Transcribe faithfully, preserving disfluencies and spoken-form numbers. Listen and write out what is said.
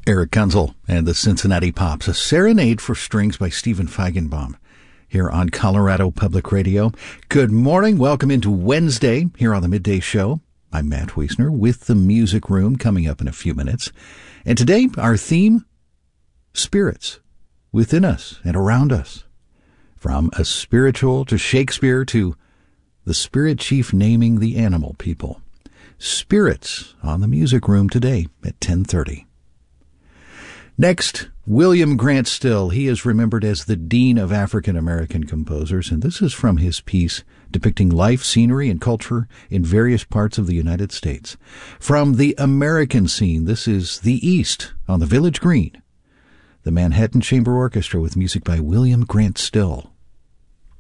Eric Kunzel and the Cincinnati Pops, a serenade for strings by Stephen Feigenbaum, here on Colorado Public Radio. Good morning. Welcome into Wednesday here on the Midday Show. I'm Matt Wiesner with the Music Room coming up in a few minutes. And today, our theme, spirits within us and around us. From a spiritual to Shakespeare to the spirit chief naming the animal people. Spirits on the Music Room today at ten thirty. Next, William Grant Still. He is remembered as the Dean of African American Composers, and this is from his piece depicting life, scenery, and culture in various parts of the United States. From the American scene, this is The East on the Village Green. The Manhattan Chamber Orchestra with music by William Grant Still.